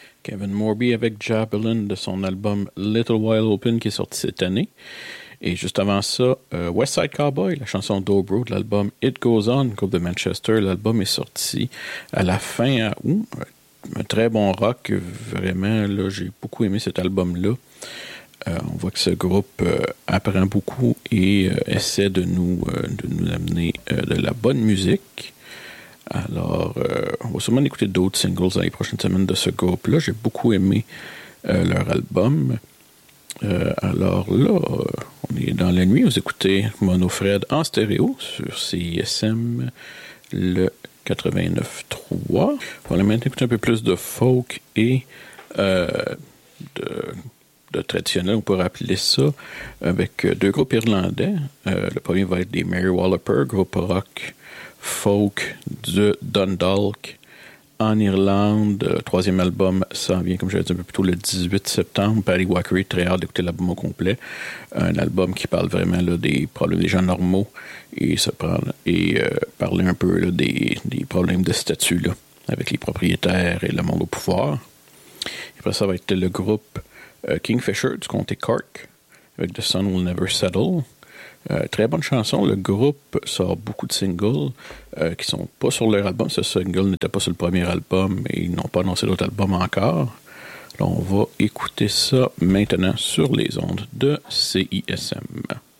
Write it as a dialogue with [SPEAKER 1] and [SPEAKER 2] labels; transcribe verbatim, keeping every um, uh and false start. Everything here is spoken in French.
[SPEAKER 1] Kevin Morby avec Javelin de son album Little While Open qui est sorti cette année. Et juste avant ça, euh, West Side Cowboy, la chanson Dobro de l'album It Goes On, groupe de Manchester. L'album est sorti à la fin août. Un très bon rock, vraiment, là, j'ai beaucoup aimé cet album-là. Euh, on voit que ce groupe euh, apprend beaucoup et euh, essaie de nous, euh, de nous amener euh, de la bonne musique. Alors, euh, on va sûrement écouter d'autres singles dans les prochaines semaines de ce groupe-là. J'ai beaucoup aimé euh, leur album. Euh, alors là, euh, on est dans la nuit. Vous écoutez Mono Fred en stéréo sur C I S M, le quatre-vingt-neuf trois. On va maintenant écouter un peu plus de folk et euh, de, de traditionnel, on pourrait appeler ça, avec deux groupes irlandais. Euh, le premier va être des Mary Walloper, groupe rock folk de Dundalk en Irlande. Le troisième album s'en vient, comme je l'ai dit un peu plus tôt, le dix-huit septembre. Paddy Walker, très hâte d'écouter l'album au complet. Un album qui parle vraiment là, des problèmes des gens normaux et, se prendre, et euh, parler un peu là, des, des problèmes de statut là, avec les propriétaires et le monde au pouvoir. Et après ça va être le groupe euh, Kingfisher du comté Cork avec The Sun Will Never Settle. Euh, très bonne chanson. Le groupe sort beaucoup de singles euh, qui sont pas sur leur album. Ce single n'était pas sur le premier album et ils n'ont pas annoncé d'autres albums encore. Alors, on va écouter ça maintenant sur les ondes de C I S M.